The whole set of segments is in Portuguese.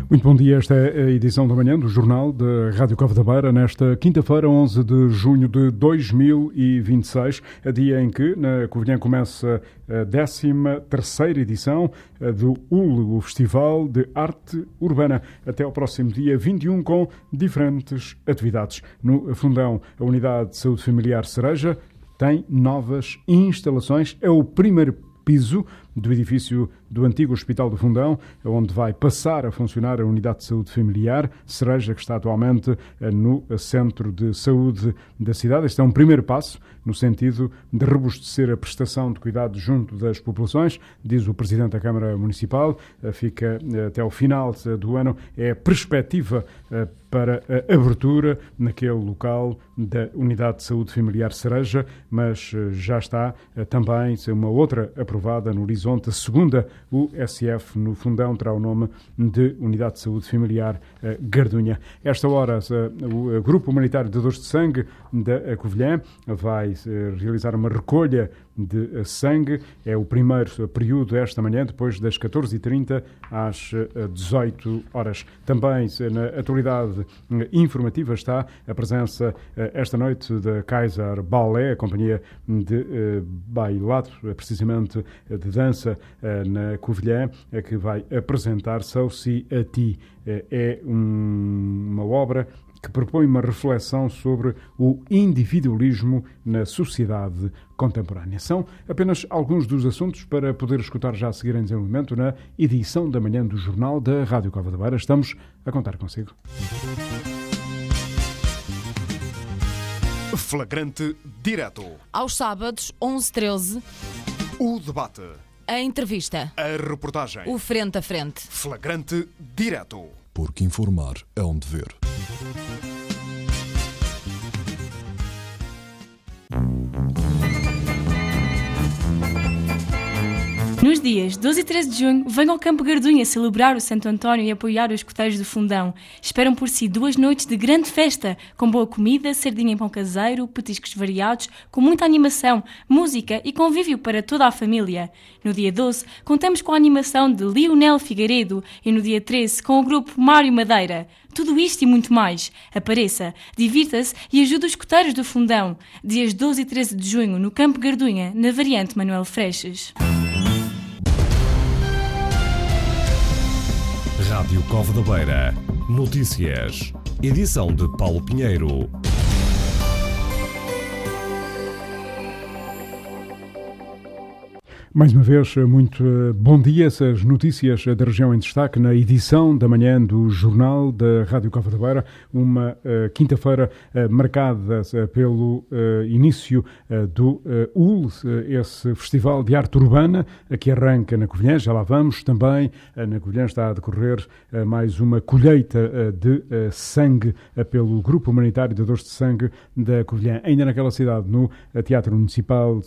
Muito bom dia, esta é a edição da manhã do Jornal da Rádio Cova da Beira, nesta quinta-feira, 11 de junho de 2026, a dia em que na Covilhã começa a 13ª edição do UL, o Festival de Arte Urbana, até ao próximo dia 21, com diferentes atividades. No Fundão, a Unidade de Saúde Familiar Cereja tem novas instalações, é o primeiro piso do edifício do antigo Hospital do Fundão, onde vai passar a funcionar a Unidade de Saúde Familiar Cereja, que está atualmente no Centro de Saúde da cidade. Este é um primeiro passo no sentido de robustecer a prestação de cuidados junto das populações, diz o Presidente da Câmara Municipal. Fica até ao final do ano, é a perspectiva para a abertura naquele local da Unidade de Saúde Familiar Cereja, mas já está também uma outra aprovada no horizonte. A segunda USF no Fundão terá o nome de Unidade de Saúde Familiar Gardunha. Esta hora, o Grupo Humanitário de Dores de Sangue da Covilhã vai realizar uma recolha de sangue. É o primeiro período esta manhã, depois das 14h30 às 18 horas. Também na atualidade informativa está a presença esta noite da Kaiser Ballet, a companhia de bailado, precisamente de dança na Covilhã, que vai apresentar So-Si a Ti. É uma obra que propõe uma reflexão sobre o individualismo na sociedade contemporânea. São apenas alguns dos assuntos para poder escutar já a seguir em desenvolvimento na edição da manhã do Jornal da Rádio Cova da Beira. Estamos a contar consigo. Flagrante direto. Aos sábados, 11h13. O debate. A entrevista. A reportagem. O frente a frente. Flagrante direto. Porque informar é um dever. Nos dias 12 e 13 de junho, venham ao Campo Gardunha celebrar o Santo António e apoiar os escoteiros do Fundão. Esperam por si 2 noites de grande festa, com boa comida, sardinha em pão caseiro, petiscos variados, com muita animação, música e convívio para toda a família. No dia 12, contamos com a animação de Lionel Figueiredo e no dia 13 com o grupo Mário Madeira. Tudo isto e muito mais. Apareça, divirta-se e ajude os escoteiros do Fundão. Dias 12 e 13 de junho, no Campo Gardunha, na variante Manuel Freixas. Rádio Cova da Beira. Notícias. Edição de Paulo Pinheiro. Mais uma vez, muito bom dia. Essas notícias da região em destaque na edição da manhã do Jornal da Rádio Cova da Beira. Uma quinta-feira marcada pelo início do UL, esse Festival de Arte Urbana, que arranca na Covilhã. Já lá vamos. Também na Covilhã está a decorrer mais uma colheita de sangue pelo Grupo Humanitário de Dores de Sangue da Covilhã. Ainda naquela cidade, no Teatro Municipal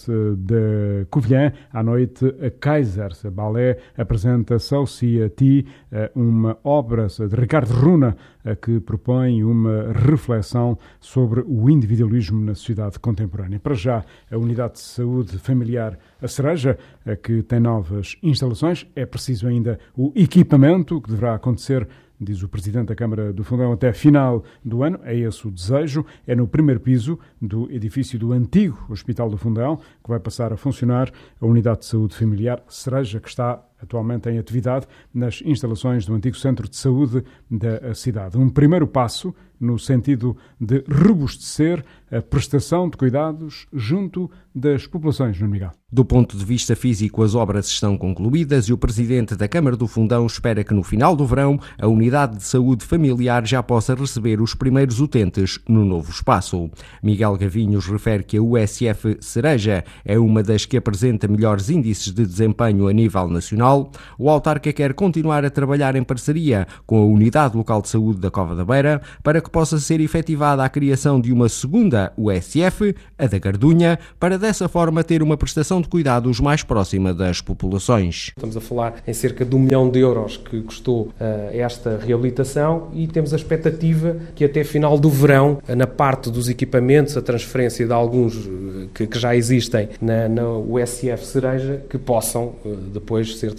da Covilhã, à noite, a Kaiser Ballet apresenta So-Si a Ti, uma obra de Ricardo Runa que propõe uma reflexão sobre o individualismo na sociedade contemporânea. Para já, a Unidade de Saúde Familiar a Cereja, que tem novas instalações, é preciso ainda o equipamento que deverá acontecer, diz o Presidente da Câmara do Fundão, até final do ano. É esse o desejo. É no primeiro piso do edifício do antigo Hospital do Fundão que vai passar a funcionar a Unidade de Saúde Familiar Cereja, que está atualmente em atividade nas instalações do antigo Centro de Saúde da cidade. Um primeiro passo no sentido de robustecer a prestação de cuidados junto das populações, Nuno Miguel. Do ponto de vista físico, as obras estão concluídas e o Presidente da Câmara do Fundão espera que no final do verão a Unidade de Saúde Familiar já possa receber os primeiros utentes no novo espaço. Miguel Gavinhos refere que a USF Cereja é uma das que apresenta melhores índices de desempenho a nível nacional. O autarca quer continuar a trabalhar em parceria com a Unidade Local de Saúde da Cova da Beira para que possa ser efetivada a criação de uma segunda USF, a da Gardunha, para dessa forma ter uma prestação de cuidados mais próxima das populações. Estamos a falar em cerca de 1 milhão de euros que custou esta reabilitação e temos a expectativa que até final do verão, na parte dos equipamentos, a transferência de alguns que já existem na USF Cereja, que possam depois ser